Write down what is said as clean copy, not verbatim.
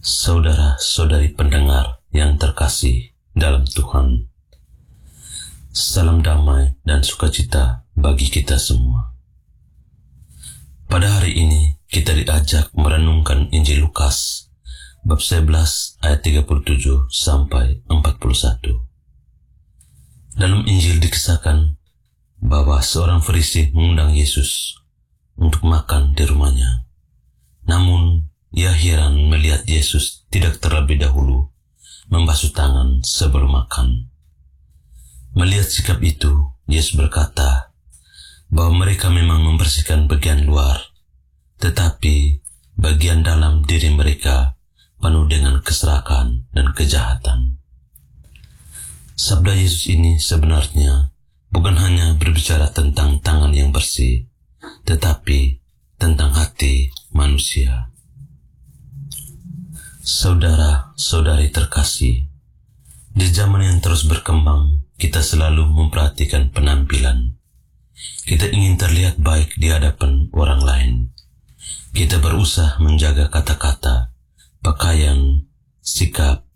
Saudara-saudari pendengar yang terkasih dalam Tuhan, salam damai dan sukacita bagi kita semua. Pada hari ini kita diajak merenungkan Injil Lukas bab 11 ayat 37 sampai 41. Dalam Injil dikisahkan bahwa seorang Farisi mengundang Yesus untuk makan di rumahnya. Namun ia heran melihat Yesus tidak terlebih dahulu membasuh tangan sebelum makan. Melihat sikap itu, Yesus berkata bahwa mereka memang membersihkan bagian luar, tetapi bagian dalam diri mereka penuh dengan keserakahan dan kejahatan. Sabda Yesus ini sebenarnya bukan hanya berbicara tentang tangan yang bersih, tetapi tentang hati manusia. Saudara-saudari terkasih, di zaman yang terus berkembang, kita selalu memperhatikan penampilan. Kita ingin terlihat baik di hadapan orang lain. Kita berusaha menjaga kata-kata, pakaian, sikap,